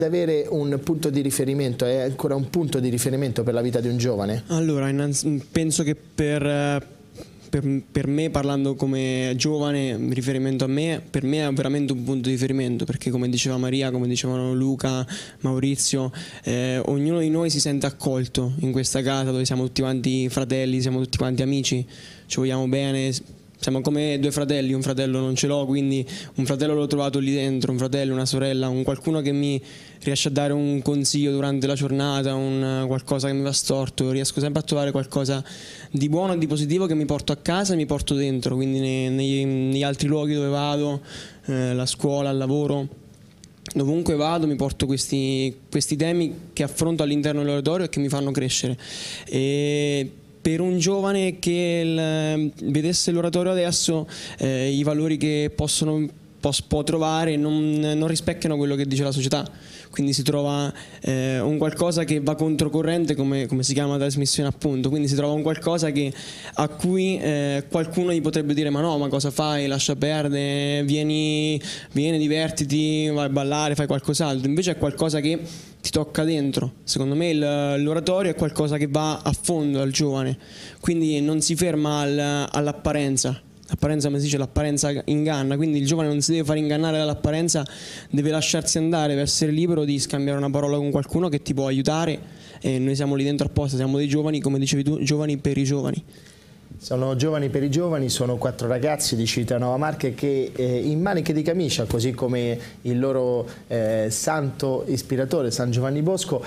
Avere un punto di riferimento è ancora un punto di riferimento per la vita di un giovane? Allora, penso che per me, parlando come giovane, riferimento a me, per me è veramente un punto di riferimento, perché come diceva Maria, come dicevano Luca, Maurizio, ognuno di noi si sente accolto in questa casa dove siamo tutti quanti fratelli, siamo tutti quanti amici, ci vogliamo bene. Siamo come due fratelli, un fratello non ce l'ho, quindi un fratello l'ho trovato lì dentro, un fratello, una sorella, qualcuno che mi riesce a dare un consiglio durante la giornata, qualcosa che mi va storto, riesco sempre a trovare qualcosa di buono e di positivo che mi porto a casa e mi porto dentro, quindi negli altri luoghi dove vado, la scuola, il lavoro. Dovunque vado mi porto questi temi che affronto all'interno dell'oratorio e che mi fanno crescere. E per un giovane che vedesse l'oratorio adesso, i valori che può trovare non rispecchiano quello che dice la società, quindi si trova un qualcosa che va controcorrente, come si chiama la trasmissione appunto, quindi si trova un qualcosa a cui qualcuno gli potrebbe dire ma no, ma cosa fai, lascia perdere, vieni, divertiti, vai a ballare, fai qualcos'altro. Invece è qualcosa che ti tocca dentro. Secondo me l'oratorio è qualcosa che va a fondo al giovane, quindi non si ferma all'apparenza. L'apparenza, come si dice, l'apparenza inganna, quindi il giovane non si deve fare ingannare dall'apparenza, deve lasciarsi andare, deve essere libero di scambiare una parola con qualcuno che ti può aiutare, e noi siamo lì dentro apposta, siamo dei giovani, come dicevi tu, giovani per i giovani. Sono giovani per i giovani, sono 4 ragazzi di Civitanova Marche che in maniche di camicia, così come il loro santo ispiratore San Giovanni Bosco,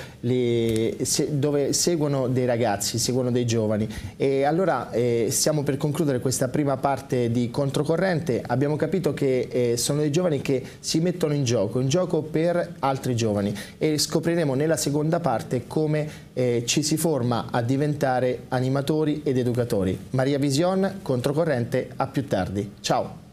dove seguono dei ragazzi, seguono dei giovani. E allora stiamo per concludere questa prima parte di Controcorrente. Abbiamo capito che sono dei giovani che si mettono in gioco per altri giovani, e scopriremo nella seconda parte come ci si forma a diventare animatori ed educatori. Maria Vision, Controcorrente, a più tardi. Ciao!